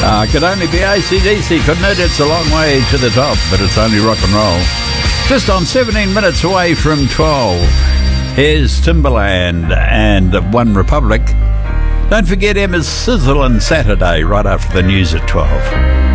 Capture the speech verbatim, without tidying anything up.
Uh, could only be A C D C, couldn't it? It's a long way to the top, but it's only rock and roll. Just on seventeen minutes away from twelve. Here's Timberland and One Republic. Don't forget Emma's Sizzle on Saturday, right after the news at twelve.